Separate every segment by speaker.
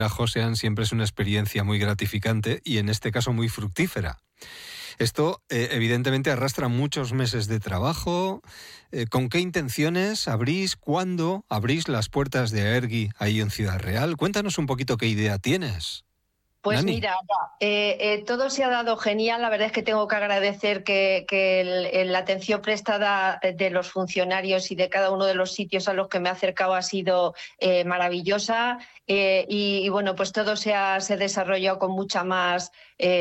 Speaker 1: a Josean siempre es una experiencia muy gratificante y en este caso muy fructífera. Esto evidentemente arrastra muchos meses de trabajo. ¿Con qué intenciones abrís? ¿Cuándo abrís las puertas de Aergi ahí en Ciudad Real? Cuéntanos un poquito qué idea tienes.
Speaker 2: Pues
Speaker 1: Nani.
Speaker 2: mira, todo se ha dado genial. La verdad es que tengo que agradecer que la atención prestada de los funcionarios y de cada uno de los sitios a los que me he acercado ha sido maravillosa. Y bueno, pues todo se desarrolló con mucha más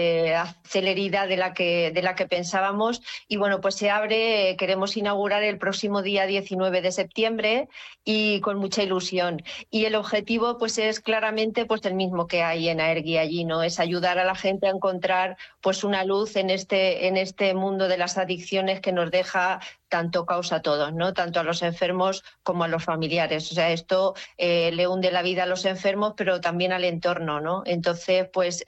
Speaker 2: celeridad de la que pensábamos. Y bueno, pues se abre, queremos inaugurar el próximo día 19 de septiembre y con mucha ilusión. Y el objetivo pues es claramente pues el mismo que hay en Aergi allí, ¿no? Es ayudar a la gente a encontrar pues una luz en este mundo de las adicciones que nos deja tanto caos a todos, ¿no? Tanto a los enfermos como a los familiares. O sea, esto le hunde la vida a los enfermos, pero también al entorno, ¿no? Entonces, pues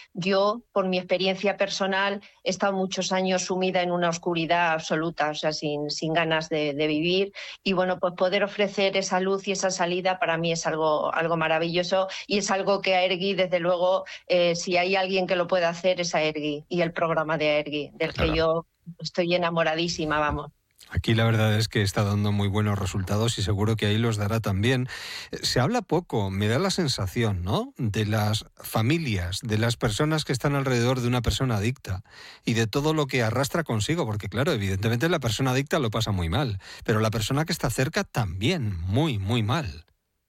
Speaker 2: yo, por mi experiencia personal, he estado muchos años sumida en una oscuridad absoluta, o sea, sin ganas de vivir. Y bueno, pues poder ofrecer esa luz y esa salida para mí es algo maravilloso y es algo que Aergi, desde luego, si hay alguien que lo pueda hacer, es Aergi y el programa de Aergi, del
Speaker 1: Claro.
Speaker 2: que yo estoy enamoradísima, vamos.
Speaker 1: Aquí la verdad es que está dando muy buenos resultados y seguro que ahí los dará también. Se habla poco, me da la sensación, ¿no?, de las familias, de las personas que están alrededor de una persona adicta y de todo lo que arrastra consigo, porque claro, evidentemente la persona adicta lo pasa muy mal, pero la persona que está cerca también muy, muy mal.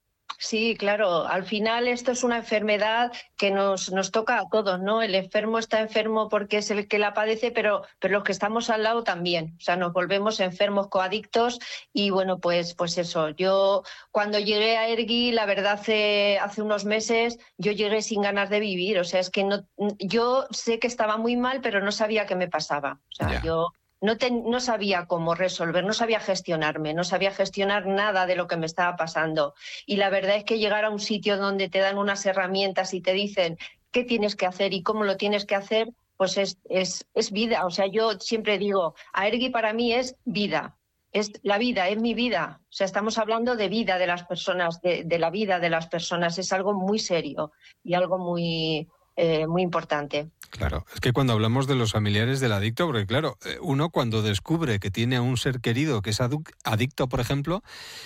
Speaker 2: Sí, claro. Al final esto es una enfermedad que nos toca a todos, ¿no? El enfermo está enfermo porque es el que la padece, pero los que estamos al lado también. O sea, nos volvemos enfermos coadictos y bueno, pues eso. Yo cuando llegué a Aergi, la verdad, hace unos meses, yo llegué sin ganas de vivir. O sea, es que yo sé que estaba muy mal, pero no sabía qué me pasaba. O sea, yo no sabía cómo resolver, no sabía gestionarme, no sabía gestionar nada de lo que me estaba pasando. Y la verdad es que llegar a un sitio donde te dan unas herramientas y te dicen qué tienes que hacer y cómo lo tienes que hacer, pues es vida. O sea, yo siempre digo, Aergi para mí es vida. Es la vida, es mi vida. O sea, estamos hablando de vida de las personas, de la vida de las personas. Es algo muy serio y algo muy importante.
Speaker 1: Claro, es que cuando hablamos de los familiares del adicto, porque claro, uno cuando descubre que tiene a un ser querido que es adicto, por ejemplo,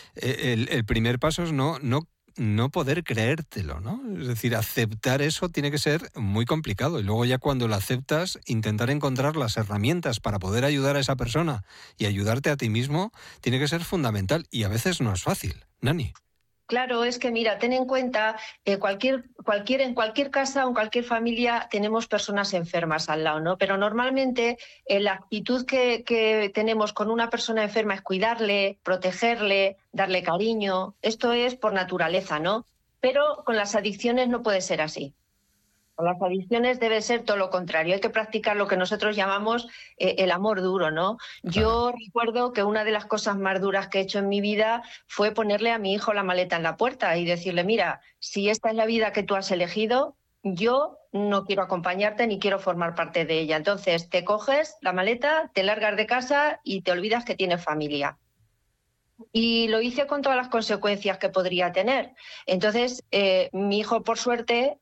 Speaker 1: el primer paso es no poder creértelo, ¿no? Es decir, aceptar eso tiene que ser muy complicado y luego ya cuando lo aceptas, intentar encontrar las herramientas para poder ayudar a esa persona y ayudarte a ti mismo tiene que ser fundamental y a veces no es fácil. Nani.
Speaker 2: Claro, es que mira, ten en cuenta, en cualquier casa o en cualquier familia tenemos personas enfermas al lado, ¿no? Pero normalmente la actitud que tenemos con una persona enferma es cuidarle, protegerle, darle cariño. Esto es por naturaleza, ¿no? Pero con las adicciones no puede ser así. Con las adicciones debe ser todo lo contrario. Hay que practicar lo que nosotros llamamos el amor duro, ¿no? Yo recuerdo que una de las cosas más duras que he hecho en mi vida fue ponerle a mi hijo la maleta en la puerta y decirle, mira, si esta es la vida que tú has elegido, yo no quiero acompañarte ni quiero formar parte de ella. Entonces te coges la maleta, te largas de casa y te olvidas que tienes familia. Y lo hice con todas las consecuencias que podría tener. Entonces, mi hijo, por suerte,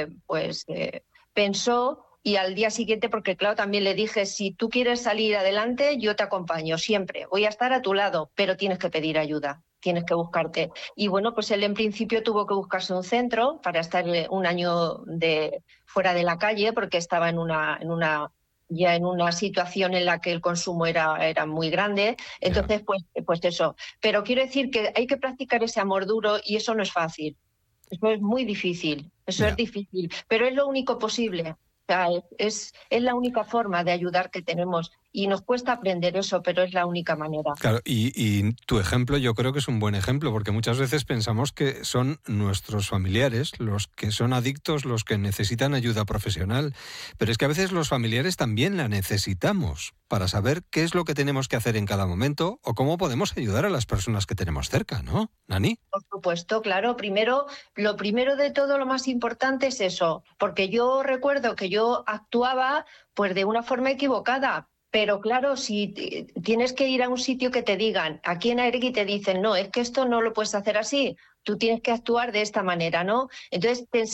Speaker 2: pensó y al día siguiente, porque claro, también le dije, si tú quieres salir adelante, yo te acompaño siempre. Voy a estar a tu lado, pero tienes que pedir ayuda, tienes que buscarte. Y bueno, pues él en principio tuvo que buscarse un centro para estar un año fuera de la calle, porque estaba en una situación en la que el consumo era muy grande. Entonces, pues eso. Pero quiero decir que hay que practicar ese amor duro y eso no es fácil. Eso es muy difícil. Eso es difícil. Pero es lo único posible. O sea, es la única forma de ayudar que tenemos. Y nos cuesta aprender eso, pero es la única manera.
Speaker 1: Claro, y tu ejemplo yo creo que es un buen ejemplo, porque muchas veces pensamos que son nuestros familiares los que son adictos, los que necesitan ayuda profesional, pero es que a veces los familiares también la necesitamos para saber qué es lo que tenemos que hacer en cada momento o cómo podemos ayudar a las personas que tenemos cerca, ¿no, Nani?
Speaker 2: Por supuesto, claro. Lo primero de todo, lo más importante es eso, porque yo recuerdo que yo actuaba pues de una forma equivocada. Pero claro, si tienes que ir a un sitio que te digan, aquí en Aergi te dicen, no, es que esto no lo puedes hacer así, tú tienes que actuar de esta manera, ¿no? Entonces,